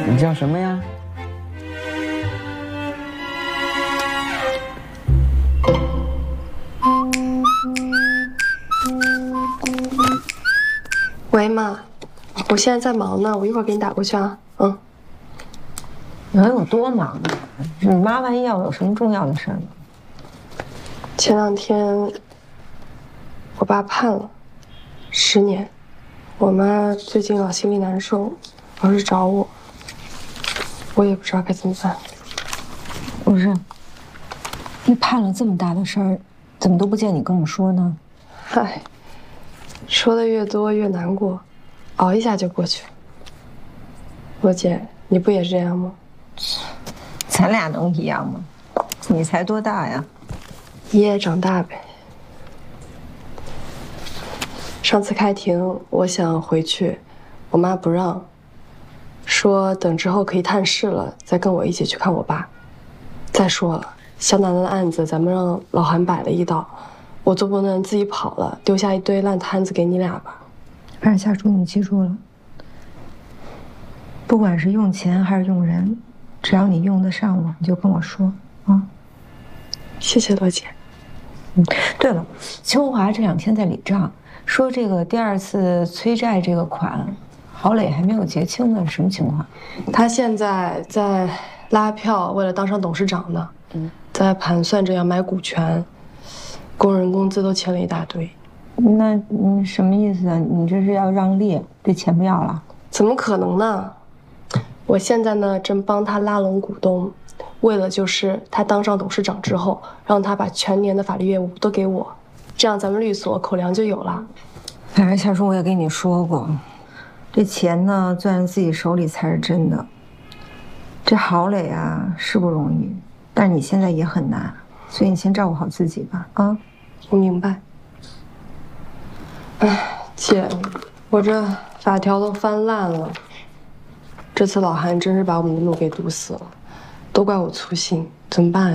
你叫什么呀？ 喂，妈，我现在在忙呢，我一会儿给你打过去啊。嗯。 你能有多忙啊？你妈万一要有什么重要的事儿呢？ 前2天，我爸判了10年，我妈最近老心里难受，老是找我，我也不知道该怎么办。 不是，你判了这么大的事儿，怎么都不见你跟我说呢？ 唉，说的越多越难过，熬一下就过去了。罗姐，你不也是这样吗？ 咱俩能一样吗？你才多大呀？ 一夜长大呗。上次开庭，我想回去，我妈不让，说等之后可以探视了，再跟我一起去看我爸。再说了，肖楠楠的案子咱们让老韩摆了一道，我总不能自己跑了，丢下一堆烂摊子给你俩吧？ 二夏叔，你记住了，不管是用钱还是用人，只要你用得上我，你就跟我说啊。 谢谢罗姐。 对了，秋华这2天在理账，说这个第2次催债这个款，郝磊还没有结清呢，什么情况？ 他现在在拉票，为了当上董事长呢。在盘算着要买股权，工人工资都欠了一大堆。 那你什么意思啊？你这是要让利，这钱不要了？ 怎么可能呢？我现在呢正帮他拉拢股东，为了就是他当上董事长之后，让他把全年的法律业务都给我，这样咱们律所口粮就有了。 反正夏叔，我也跟你说过，这钱呢攥在自己手里才是真的。这郝磊啊是不容易，但是你现在也很难，所以你先照顾好自己吧。啊， 我明白。哎，姐，我这法条都翻烂了。这次老韩真是把我们的路给堵死了，都怪我粗心，怎么办呀？